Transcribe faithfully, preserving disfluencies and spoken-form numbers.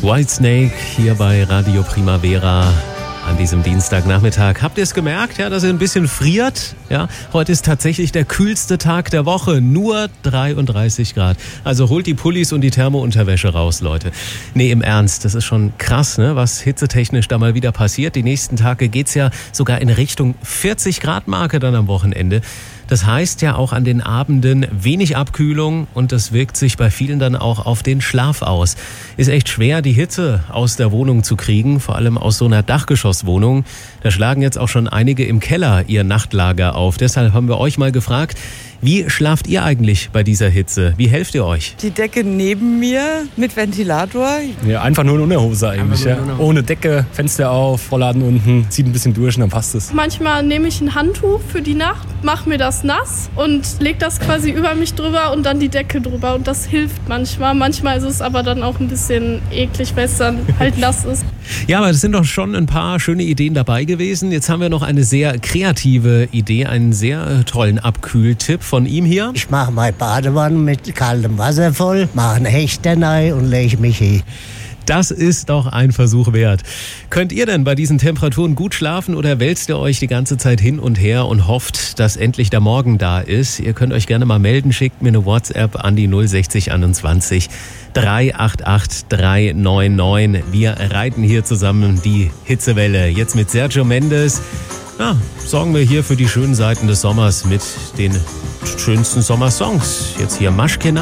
Whitesnake hier bei Radio Primavera an diesem Dienstagnachmittag. Habt ihr es gemerkt, ja, dass ihr ein bisschen friert? Ja, heute ist tatsächlich der kühlste Tag der Woche. Nur dreiunddreißig Grad. Also holt die Pullis und die Thermounterwäsche raus, Leute. Nee, im Ernst, das ist schon krass, ne, was hitzetechnisch da mal wieder passiert. Die nächsten Tage geht's ja sogar in Richtung vierzig Grad Marke dann am Wochenende. Das heißt ja auch an den Abenden wenig Abkühlung und das wirkt sich bei vielen dann auch auf den Schlaf aus. Ist echt schwer, die Hitze aus der Wohnung zu kriegen, vor allem aus so einer Dachgeschosswohnung. Da schlagen jetzt auch schon einige im Keller ihr Nachtlager auf. Deshalb haben wir euch mal gefragt, wie schlaft ihr eigentlich bei dieser Hitze? Wie helft ihr euch? Die Decke neben mir mit Ventilator. Ja, einfach nur in Unterhose eigentlich. Ja. Ohne Decke, Fenster auf, Rollladen unten, zieht ein bisschen durch und dann passt es. Manchmal nehme ich ein Handtuch für die Nacht, mache mir das nass und lege das quasi über mich drüber und dann die Decke drüber. Und das hilft manchmal. Manchmal ist es aber dann auch ein bisschen eklig, weil es dann halt nass ist. Ja, aber es sind doch schon ein paar schöne Ideen dabei gewesen. Jetzt haben wir noch eine sehr kreative Idee, einen sehr äh, tollen Abkühltipp von ihm hier. Ich mache meine Badewanne mit kaltem Wasser voll, mache einen Hechter rein und lege mich hin. Das ist doch ein Versuch wert. Könnt ihr denn bei diesen Temperaturen gut schlafen oder wälzt ihr euch die ganze Zeit hin und her und hofft, dass endlich der Morgen da ist? Ihr könnt euch gerne mal melden, schickt mir eine WhatsApp an die null sechzig einundzwanzig drei acht acht drei neun neun. Wir reiten hier zusammen die Hitzewelle. Jetzt mit Sergio Mendes. Ja, sorgen wir hier für die schönen Seiten des Sommers mit den schönsten Sommersongs. Jetzt hier Maschkena.